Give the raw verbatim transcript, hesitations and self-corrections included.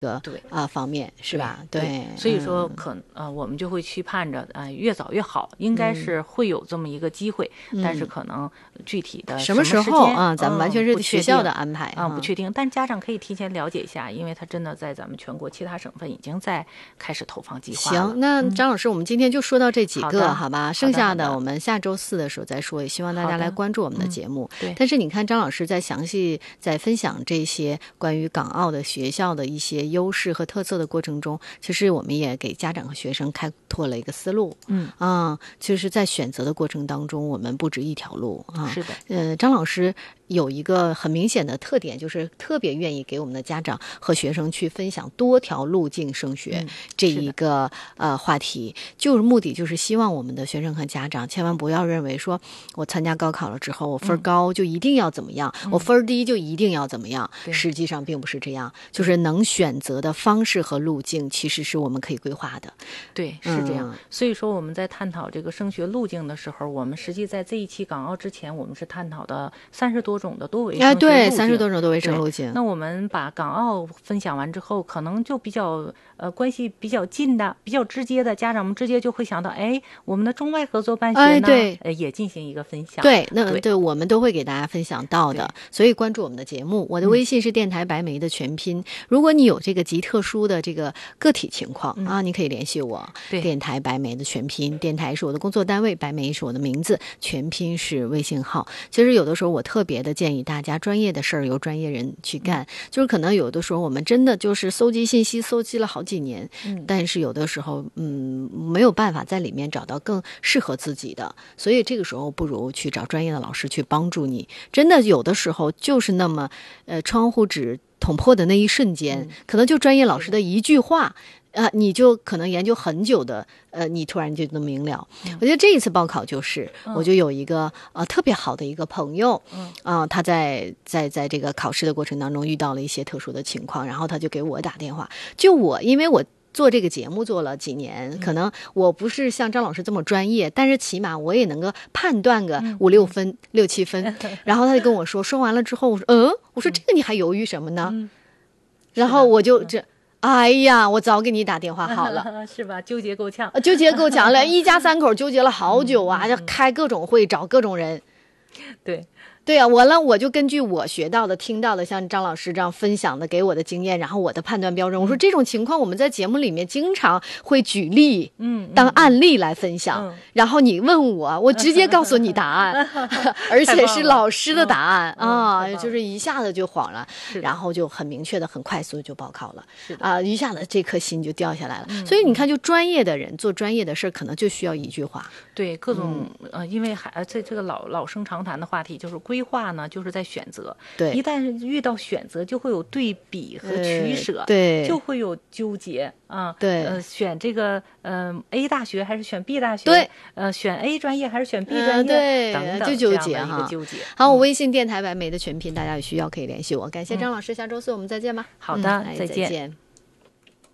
个对啊、呃、方面是吧？ 对， 对， 所以说可呃我们就会期盼着啊、呃、越早越好，应该是会有这么一个机会，嗯、但是可能具体的什么时候啊、嗯，咱们完全是学校的安排啊、嗯，不确定。但家长可以提前了解一下，因为他真的在咱们全国其他省份已经在开始投放计划了。 行，那张老师，嗯、我们今天就说到这几个， 好, 好吧？剩下的我们下周四的时候再说，也希望大家来关注我们的节目。 嗯、对。 但是你看，张老师在详细在分享这些关于港澳的学校的一些优势和特色的过程中，其实我们也给家长和学生开拓了一个思路。 嗯啊，就是在选择的过程当中，我们不止一条路啊。 是的。 呃，张老师有一个很明显的特点，就是特别愿意给我们的家长和学生去分享多条路径升学、嗯、这一个呃话题，就是目的就是希望我们的学生和家长千万不要认为说我参加高考了之后，我分高就一定要怎么样、嗯、我分低就一定要怎么样、嗯、实际上并不是这样，就是能选择的方式和路径其实是我们可以规划的。 对，是这样、嗯、所以说我们在探讨这个升学路径的时候，我们实际在这一期港澳之前，我们是探讨的三十多种的多维升学路径、 哎、对，三十多种多维升路径。 那我们把港澳分享完之后，可能就比较呃关系比较近的、比较直接的，家长们直接就会想到，哎，我们的中外合作办学呢， 哎、对， 呃，也进行一个分享。 对，那 对, 对我们都会给大家分享到的，所以关注我们的节目。我的微信是电台白梅的全拼、嗯、如果你有这个极特殊的这个个体情况、嗯、啊，你可以联系我。 对， 电台白梅的全拼，电台是我的工作单位，白梅是我的名字，全拼是微信号。其实有的时候我特别的建议大家，专业的事儿由专业人去干、嗯、就是可能有的时候我们真的就是搜集信息搜集了好几年、嗯、但是有的时候嗯没有办法在里面找到更适合自己的，所以这个时候不如去找专业的老师去帮助你。真的有的时候就是那么呃窗户纸捅破的那一瞬间、嗯、可能就专业老师的一句话呃，你就可能研究很久的，呃，你突然就能明了。嗯、我觉得这一次报考就是，嗯、我就有一个呃特别好的一个朋友，嗯，啊、呃，他在在在这个考试的过程当中遇到了一些特殊的情况，然后他就给我打电话。就我，因为我做这个节目做了几年，可能我不是像张老师这么专业，但是起码我也能够判断个五六分、嗯、六七分。然后他就跟我说，说完了之后，我说，嗯，我说这个你还犹豫什么呢？嗯、然后我就这。哎呀，我早给你打电话好了， 是吧？纠结够呛， 纠结够呛了，一家三口纠结了好久啊，就、嗯、开各种会，找各种人。 对。 对啊，完了我就根据我学到的、听到的，像张老师这样分享的给我的经验，然后我的判断标准，我说这种情况我们在节目里面经常会举例，嗯，当案例来分享。嗯、然后你问我，我直接告诉你答案，而且是老师的答案、嗯、啊，就是一下子就晃了，然后就很明确的、很快速就报考了，啊，一下子这颗心就掉下来了。嗯、所以你看，就专业的人做专业的事，可能就需要一句话。 对，各种、嗯、呃，因为还在这个老老生常谈的话题就是。规划呢，就是在选择。 对， 一旦遇到选择，就会有对比和取舍， 呃、对， 就会有纠结啊。 对， 呃，选这个呃 A 大学还是选 B 大学？ 对， 呃，选 A 专业还是选 B 专业？ 呃、对， 等等， 就纠结哈， 纠结。 好，我微信电台白梅的全拼，大家有需要可以联系我。感谢张老师，嗯、下周四我们再见吧。 好的， 嗯、 再见。 再见。